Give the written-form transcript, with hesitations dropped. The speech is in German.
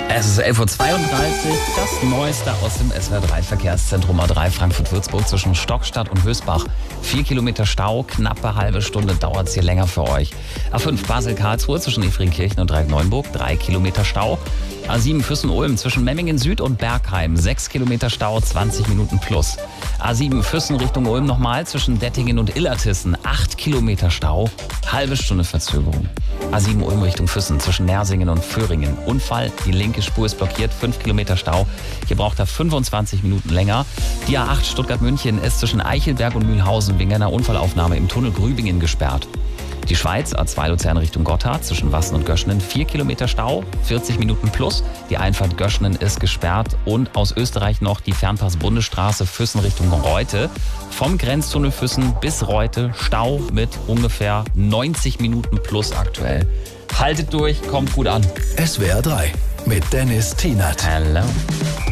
Es ist 11:32 Uhr, das Neueste aus dem SWR3-Verkehrszentrum A3 Frankfurt-Würzburg zwischen Stockstadt und Hösbach. 4 Kilometer Stau, knappe halbe Stunde dauert es hier länger für euch. A5 Basel-Karlsruhe zwischen Efringkirchen und Dreieck-Neuenburg, 3 Kilometer Stau. A7 Füssen-Ulm zwischen Memmingen Süd und Bergheim, 6 Kilometer Stau, 20 Minuten plus. A7 Füssen Richtung Ulm nochmal zwischen Dettingen und Illertissen, 8 Kilometer Stau, halbe Stunde Verzögerung. A7 Ulm Richtung Füssen zwischen Nersingen und Föhringen. Unfall, die linke Spur ist blockiert, 5 Kilometer Stau. Hier braucht er 25 Minuten länger. Die A8 Stuttgart-München ist zwischen Eichelberg und Mühlhausen wegen einer Unfallaufnahme im Tunnel Grübingen gesperrt. Die Schweiz, A2 Luzern Richtung Gotthard, zwischen Wassen und Göschenen, 4 Kilometer Stau, 40 Minuten plus. Die Einfahrt Göschenen ist gesperrt. Und aus Österreich noch die Fernpass-Bundesstraße Füssen Richtung Reute. Vom Grenztunnel Füssen bis Reute, Stau mit ungefähr 90 Minuten plus aktuell. Haltet durch, kommt gut an. SWR 3 mit Dennis Tienert. Hello.